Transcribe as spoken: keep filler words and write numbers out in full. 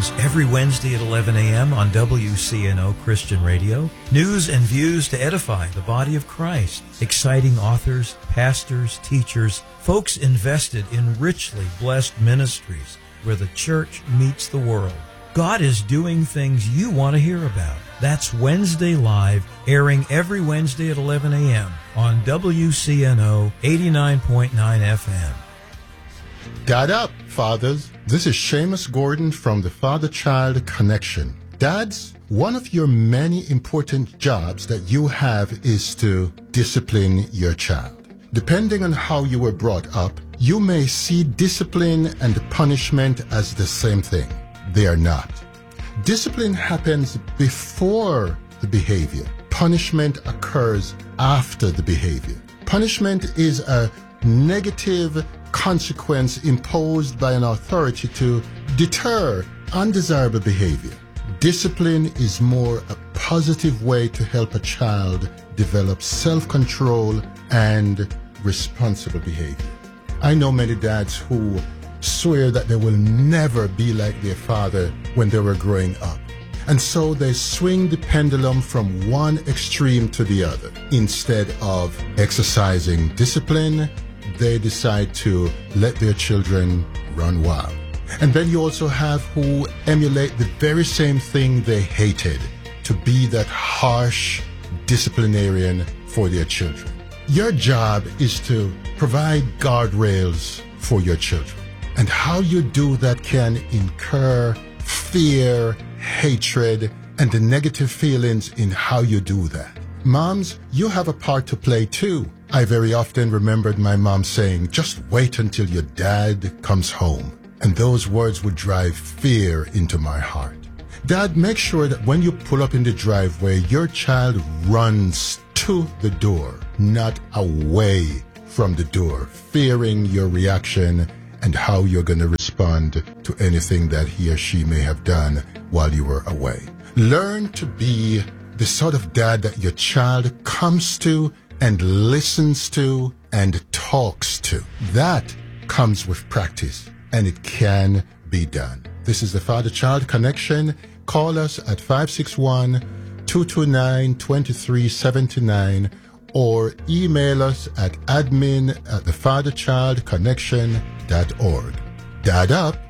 News every Wednesday at eleven a.m. on W C N O Christian Radio. News and views to edify the body of Christ. Exciting authors, pastors, teachers, folks invested in richly blessed ministries where the church meets the world. God is doing things you want to hear about. That's Wednesday Live, airing every Wednesday at eleven a.m. on W C N O eighty-nine point nine F M. Dad up, fathers. This is Seamus Gordon from the Father-Child Connection. Dads, one of your many important jobs that you have is to discipline your child. Depending on how you were brought up, you may see discipline and punishment as the same thing. They are not. Discipline happens before the behavior. Punishment occurs after the behavior. Punishment is a negative consequence imposed by an authority to deter undesirable behavior. Discipline is more a positive way to help a child develop self-control and responsible behavior. I know many dads who swear that they will never be like their father when they were growing up. And so they swing the pendulum from one extreme to the other. Instead of exercising discipline, they decide to let their children run wild. And then you also have who emulate the very same thing they hated, to be that harsh disciplinarian for their children. Your job is to provide guardrails for your children. And how you do that can incur fear, hatred, and the negative feelings in how you do that. Moms, you have a part to play too. I very often remembered my mom saying, just wait until your dad comes home. And those words would drive fear into my heart. Dad, make sure that when you pull up in the driveway, your child runs to the door, not away from the door, fearing your reaction and how you're going to respond to anything that he or she may have done while you were away. Learn to be the sort of dad that your child comes to and listens to and talks to. That comes with practice, and it can be done. This is the Father-Child Connection. Call us at five six one, two two nine, two three seven nine or email us at admin at the father child connection dot org. Dad up.